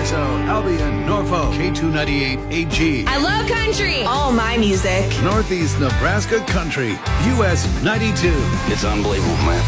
Toronto, Albion, Norfolk, K298 AG. I love country. All my music. Northeast Nebraska Country, US 92. It's unbelievable, man.